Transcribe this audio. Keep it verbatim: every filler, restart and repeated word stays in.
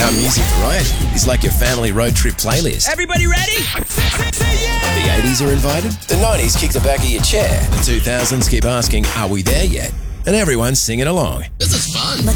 Our music variety is like your family road trip playlist. Everybody ready? The eighties are invited. The nineties kick the back of your chair. The two thousands keep asking, are we there yet? And everyone's singing along. This is fun.